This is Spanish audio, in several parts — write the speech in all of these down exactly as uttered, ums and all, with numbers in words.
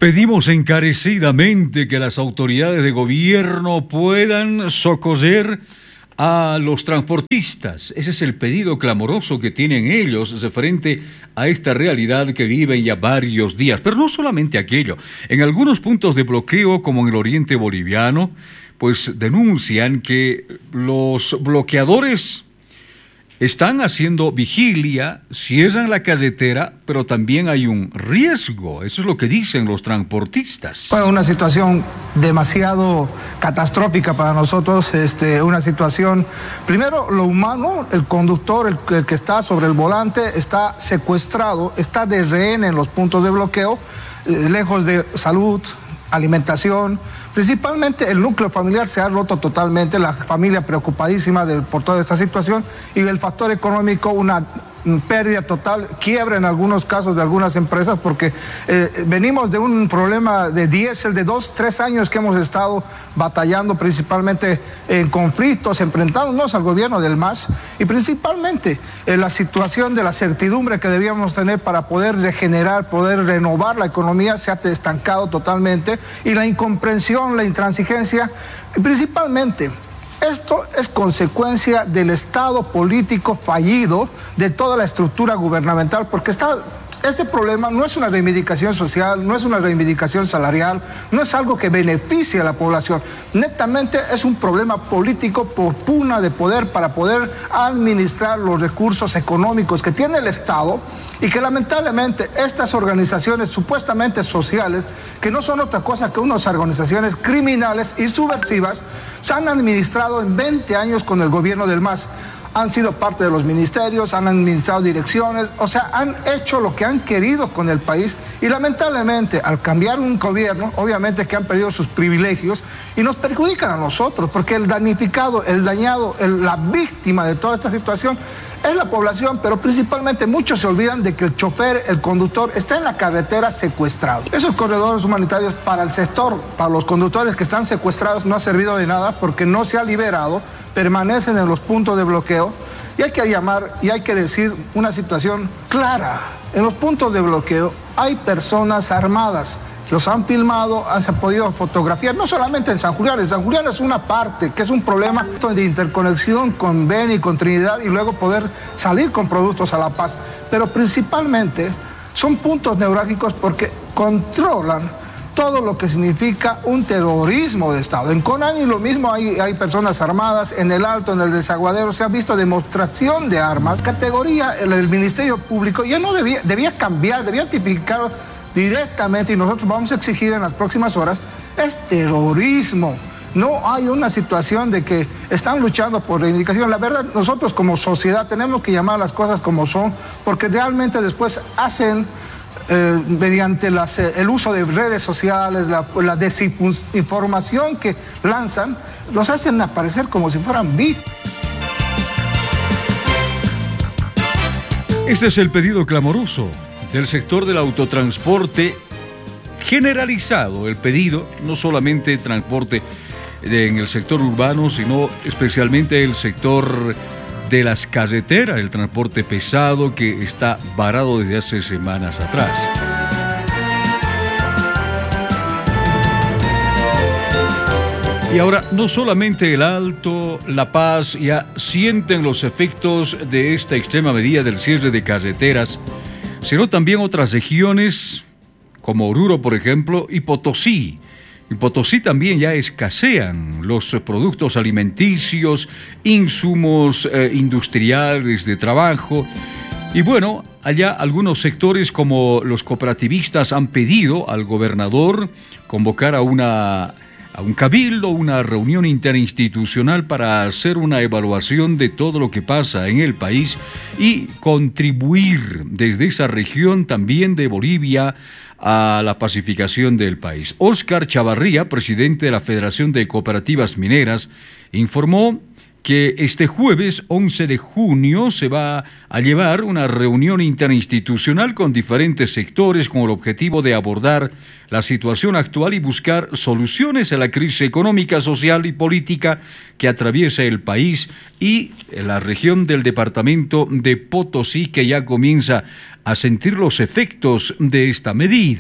Pedimos encarecidamente que las autoridades de gobierno puedan socorrer a los transportistas. Ese es el pedido clamoroso que tienen ellos frente a esta realidad que viven ya varios días. Pero no solamente aquello. En algunos puntos de bloqueo, como en el oriente boliviano, pues denuncian que los bloqueadores están haciendo vigilia, cierran la carretera, pero también hay un riesgo. Eso es lo que dicen los transportistas. Bueno, una situación demasiado catastrófica para nosotros, este, una situación, primero lo humano, el conductor, el, el que está sobre el volante, está secuestrado, está de rehén en los puntos de bloqueo, eh, lejos de salud, alimentación, principalmente el núcleo familiar se ha roto totalmente, la familia preocupadísima de, por toda esta situación, y el factor económico, una pérdida total, quiebra en algunos casos de algunas empresas, porque eh, venimos de un problema de diésel de dos, tres años que hemos estado batallando principalmente en conflictos, enfrentándonos al gobierno del M A S, y principalmente en la situación de la certidumbre que debíamos tener para poder regenerar, poder renovar la economía, se ha estancado totalmente, y la incomprensión, la intransigencia, y principalmente esto es consecuencia del estado político fallido de toda la estructura gubernamental, porque está, este problema no es una reivindicación social, no es una reivindicación salarial, no es algo que beneficie a la población. Netamente es un problema político por pugna de poder para poder administrar los recursos económicos que tiene el Estado, y que lamentablemente estas organizaciones supuestamente sociales, que no son otra cosa que unas organizaciones criminales y subversivas, se han administrado en veinte años con el gobierno del M A S. Han sido parte de los ministerios, han administrado direcciones, o sea, han hecho lo que han querido con el país, y lamentablemente al cambiar un gobierno, obviamente que han perdido sus privilegios y nos perjudican a nosotros, porque el damnificado, el dañado, el, la víctima de toda esta situación es la población, pero principalmente muchos se olvidan de que el chofer, el conductor, está en la carretera secuestrado. Esos corredores humanitarios para el sector, para los conductores que están secuestrados, no ha servido de nada porque no se ha liberado, permanecen en los puntos de bloqueo. Y hay que llamar y hay que decir una situación clara. En los puntos de bloqueo hay personas armadas. Los han filmado, han, se han podido fotografiar, no solamente en San Julián. En San Julián es una parte, que es un problema de interconexión con Beni, con Trinidad, y luego poder salir con productos a La Paz. Pero principalmente son puntos neurálgicos porque controlan todo lo que significa un terrorismo de Estado. En Conani lo mismo, hay, hay personas armadas, en el Alto, en el Desaguadero, se ha visto demostración de armas. Categoría, el, el Ministerio Público ya no debía, debía cambiar, debía tipificar directamente, y nosotros vamos a exigir en las próximas horas, es terrorismo. No hay una situación de que están luchando por reivindicación. La verdad, nosotros como sociedad tenemos que llamar las cosas como son, porque realmente después hacen Eh, mediante las, eh, el uso de redes sociales, la, la desinformación que lanzan, los hacen aparecer como si fueran víctimas. Este es el pedido clamoroso del sector del autotransporte generalizado. El pedido, no solamente transporte en el sector urbano, sino especialmente el sector de las carreteras, el transporte pesado que está varado desde hace semanas atrás. Y ahora, no solamente el Alto, La Paz ya sienten los efectos de esta extrema medida del cierre de carreteras, sino también otras regiones, como Oruro, por ejemplo, y Potosí. En Potosí también ya escasean los productos alimenticios, insumos eh, industriales de trabajo. Y bueno, allá algunos sectores como los cooperativistas han pedido al gobernador convocar a, una, a un cabildo, una reunión interinstitucional para hacer una evaluación de todo lo que pasa en el país y contribuir desde esa región también de Bolivia a la pacificación del país. Óscar Chavarría, presidente de la Federación de Cooperativas Mineras, informó que este jueves once de junio se va a llevar una reunión interinstitucional con diferentes sectores con el objetivo de abordar la situación actual y buscar soluciones a la crisis económica, social y política que atraviesa el país y la región del departamento de Potosí, que ya comienza a sentir los efectos de esta medida.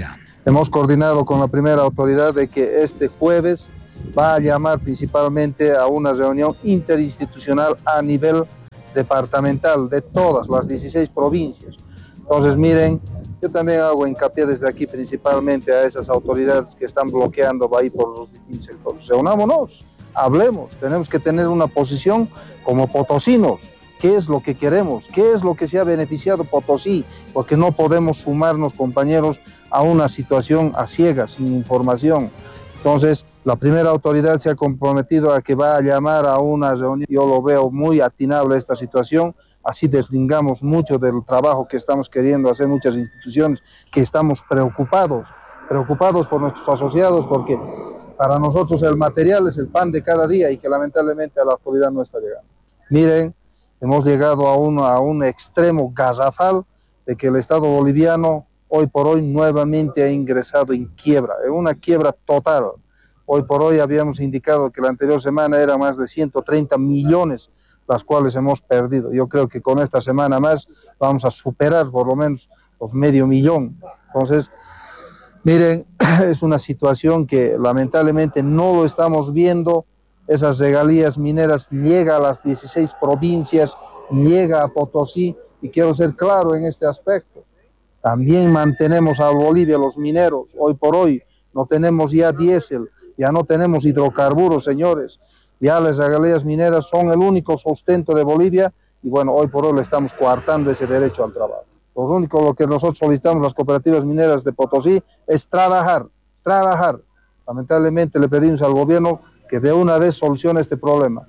Hemos coordinado con la primera autoridad de que este jueves va a llamar principalmente a una reunión interinstitucional a nivel departamental de todas las dieciséis provincias. Entonces, miren, yo también hago hincapié desde aquí principalmente a esas autoridades que están bloqueando ahí por los distintos sectores. Reunámonos, hablemos, tenemos que tener una posición como potosinos. ¿Qué es lo que queremos? ¿Qué es lo que se ha beneficiado Potosí? Porque no podemos sumarnos, compañeros, a una situación a ciegas, sin información. Entonces, la primera autoridad se ha comprometido a que va a llamar a una reunión. Yo lo veo muy atinable esta situación, así deslindamos mucho del trabajo que estamos queriendo hacer muchas instituciones, que estamos preocupados, preocupados por nuestros asociados, porque para nosotros el material es el pan de cada día y que lamentablemente a la autoridad no está llegando. Miren, hemos llegado a un, a un extremo garrafal de que el Estado boliviano hoy por hoy nuevamente ha ingresado en quiebra, en una quiebra total. Hoy por hoy habíamos indicado que la anterior semana era más de ciento treinta millones, las cuales hemos perdido. Yo creo que con esta semana más vamos a superar por lo menos los medio millón. Entonces, miren, es una situación que lamentablemente no lo estamos viendo. Esas regalías mineras llegan a las dieciséis provincias, llega a Potosí, y quiero ser claro en este aspecto. También mantenemos a Bolivia los mineros. Hoy por hoy no tenemos ya diésel, ya no tenemos hidrocarburos, señores. Ya las regalías mineras son el único sustento de Bolivia y bueno, hoy por hoy le estamos coartando ese derecho al trabajo. Lo único lo que nosotros solicitamos las cooperativas mineras de Potosí es trabajar, trabajar. Lamentablemente le pedimos al gobierno que de una vez solucione este problema.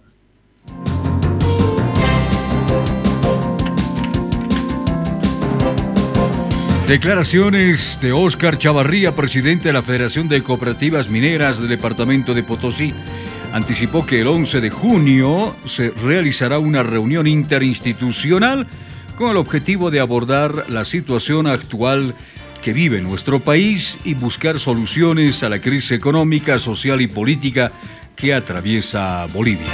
Declaraciones de Óscar Chavarría, presidente de la Federación de Cooperativas Mineras del departamento de Potosí. Anticipó que el once de junio se realizará una reunión interinstitucional con el objetivo de abordar la situación actual que vive nuestro país y buscar soluciones a la crisis económica, social y política que atraviesa Bolivia.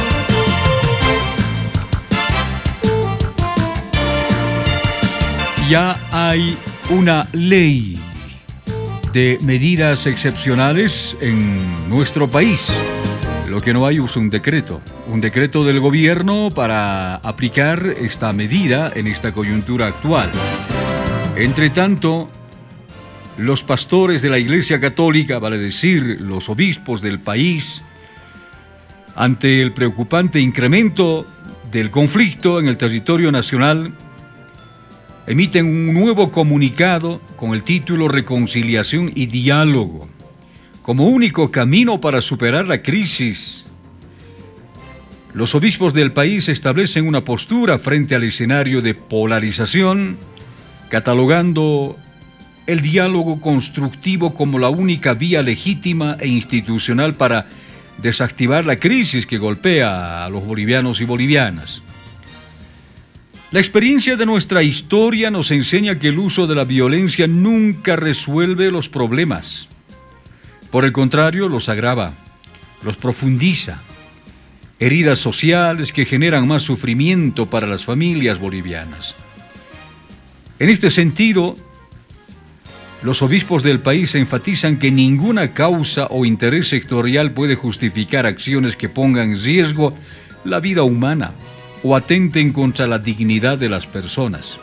Ya hay una ley de medidas excepcionales en nuestro país. Lo que no hay es un decreto, un decreto del gobierno para aplicar esta medida en esta coyuntura actual. Entre tanto, los pastores de la Iglesia Católica, vale decir, los obispos del país, ante el preocupante incremento del conflicto en el territorio nacional, emiten un nuevo comunicado con el título Reconciliación y Diálogo, como único camino para superar la crisis. Los obispos del país establecen una postura frente al escenario de polarización, catalogando el diálogo constructivo como la única vía legítima e institucional para desactivar la crisis que golpea a los bolivianos y bolivianas. La experiencia de nuestra historia nos enseña que el uso de la violencia nunca resuelve los problemas. Por el contrario, los agrava, los profundiza. Heridas sociales que generan más sufrimiento para las familias bolivianas. En este sentido, los obispos del país enfatizan que ninguna causa o interés sectorial puede justificar acciones que pongan en riesgo la vida humana o atenten contra la dignidad de las personas.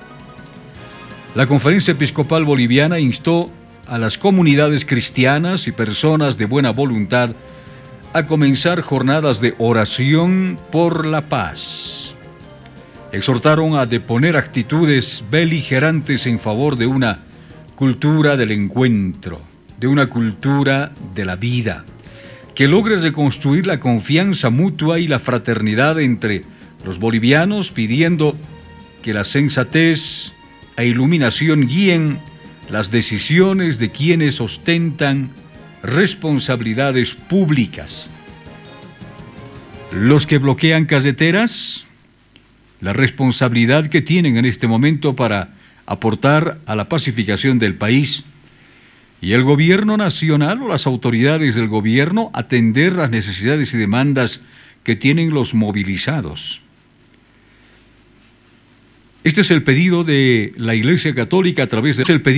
La Conferencia Episcopal Boliviana instó a las comunidades cristianas y personas de buena voluntad a comenzar jornadas de oración por la paz. Exhortaron a deponer actitudes beligerantes en favor de una cultura del encuentro, de una cultura de la vida, que logre reconstruir la confianza mutua y la fraternidad entre los bolivianos, pidiendo que la sensatez e iluminación guíen las decisiones de quienes ostentan responsabilidades públicas. Los que bloquean carreteras, la responsabilidad que tienen en este momento para aportar a la pacificación del país, y el gobierno nacional o las autoridades del gobierno atender las necesidades y demandas que tienen los movilizados. Este es el pedido de la Iglesia Católica a través del pedido